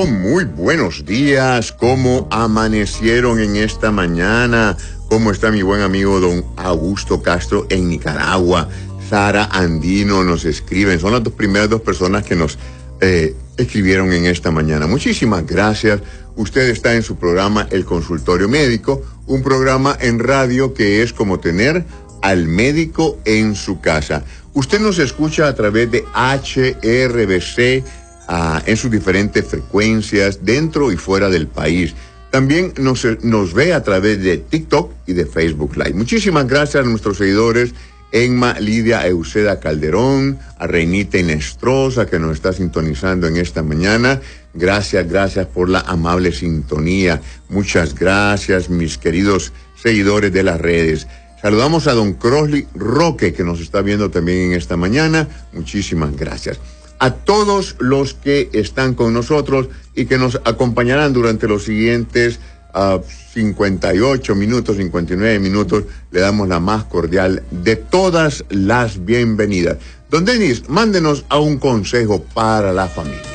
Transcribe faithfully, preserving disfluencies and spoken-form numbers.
Aló, muy buenos días. ¿Cómo amanecieron en esta mañana? ¿Cómo está mi buen amigo don Augusto Castro en Nicaragua? Sara Andino nos escriben. Son las dos primeras dos personas que nos eh, escribieron en esta mañana. Muchísimas gracias. Usted está en su programa El Consultorio Médico, un programa en radio que es como tener al médico en su casa. Usted nos escucha a través de H R B C uh, en sus diferentes frecuencias dentro y fuera del país. También nos, nos ve a través de TikTok y de Facebook Live. Muchísimas gracias a nuestros seguidores, Enma Lidia Euseda Calderón, a Reinita Inestrosa, que nos está sintonizando en esta mañana. Gracias, gracias por la amable sintonía. Muchas gracias, mis queridos seguidores de las redes. Saludamos a don Crossley Roque, que nos está viendo también en esta mañana. Muchísimas gracias. A todos los que están con nosotros y que nos acompañarán durante los siguientes uh, cincuenta y ocho minutos, cincuenta y nueve minutos, le damos la más cordial de todas las bienvenidas. Don Denis, mándenos a un consejo para la familia.